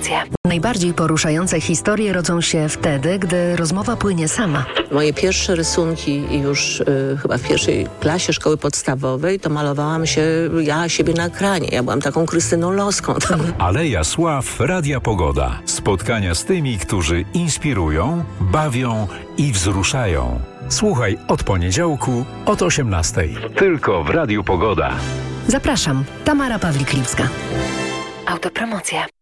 Autopromocje. Najbardziej poruszające historie rodzą się wtedy, gdy rozmowa płynie sama. Moje pierwsze rysunki już chyba w pierwszej klasie szkoły podstawowej to malowałam siebie na ekranie. Ja byłam taką Krystyną Loską. Aleja Sław Radia Pogoda. Spotkania z tymi, którzy inspirują, bawią i wzruszają. Słuchaj od poniedziałku od 18:00. Tylko w Radiu Pogoda. Zapraszam, Tamara Pawlik-Lipska. Autopromocje.